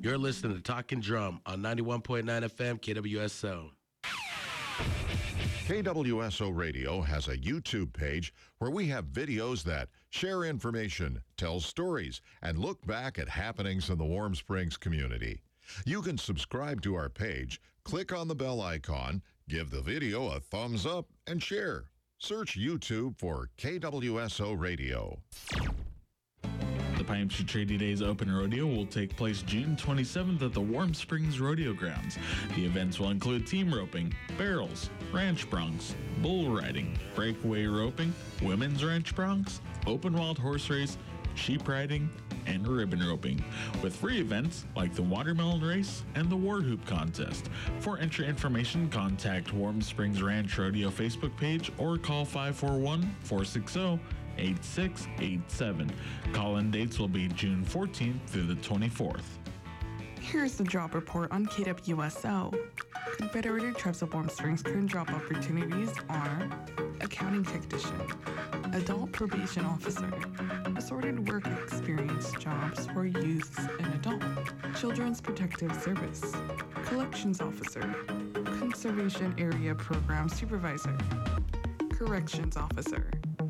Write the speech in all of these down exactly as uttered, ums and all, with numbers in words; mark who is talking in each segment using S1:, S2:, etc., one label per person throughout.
S1: You're listening to Talking Drum on ninety-one point nine F M K W S O.
S2: K W S O Radio has a YouTube page where we have videos that share information, tell stories, and look back at happenings in the Warm Springs community. You can subscribe to our page, click on the bell icon, give the video a thumbs up, and share. Search YouTube for K W S O Radio.
S3: The Pine Tree Trading Days Open Rodeo will take place June twenty-seventh at the Warm Springs Rodeo Grounds. The events will include team roping, barrels, ranch broncs, bull riding, breakaway roping, women's ranch broncs, open wild horse race, sheep riding, and ribbon roping, with free events like the watermelon race and the war hoop contest. For entry information, contact Warm Springs Ranch Rodeo Facebook page or call five four one, four six zero, eight six eight seven. Call-in dates will be June fourteenth through the twenty-fourth.
S4: Here's the job report on K W S O. Confederated Tribes of Warm Springs current job opportunities are accounting technician, adult probation officer, assorted work experience jobs for youths and adults, children's protective service, collections officer, conservation area program supervisor, corrections officer,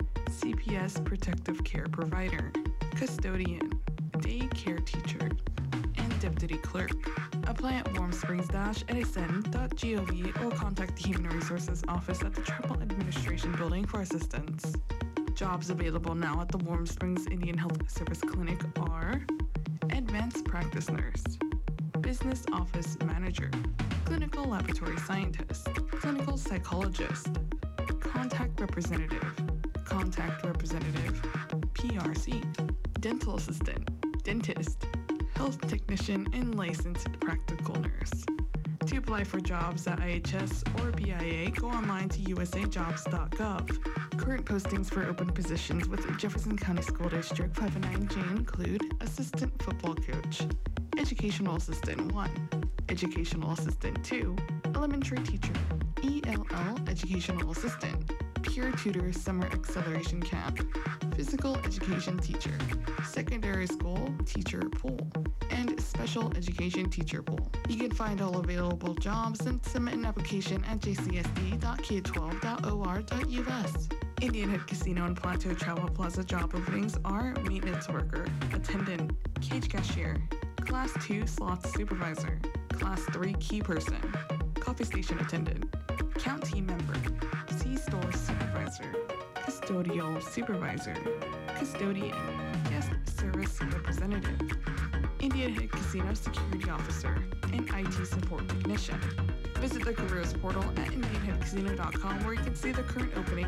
S4: C P S protective care provider, custodian, daycare teacher, and deputy clerk. Apply at warm springs dash edison dot gov or contact the Human Resources Office at the Tribal Administration Building for assistance. Jobs available now at the Warm Springs Indian Health Service Clinic are Advanced Practice Nurse, Business Office Manager, Clinical Laboratory Scientist, Clinical Psychologist, Contact Representative, Contact Representative, P R C, Dental Assistant, Dentist, Health Technician, and Licensed Practical Nurse. To apply for jobs at I H S or B I A, go online to u s a jobs dot gov. Current postings for open positions with Jefferson County School District five oh nine J include Assistant Football Coach, Educational Assistant one, Educational Assistant two, Elementary Teacher, E L L Educational Assistant, Peer Tutor Summer Acceleration Camp, Physical Education Teacher, Secondary School Teacher Pool, and Special Education Teacher Pool. You can find all available jobs and submit an application at j c s d dot k twelve dot o r dot u s. Indian Head Casino and Plateau Travel Plaza job openings are maintenance worker, attendant, cage cashier, class two slots supervisor, class three key person, coffee station attendant, count team member, C-store supervisor, custodial supervisor, custodian, guest service representative, Indian Head Casino security officer, and I T support technician. Visit the careers portal at indian head casino dot com where you can see the current opening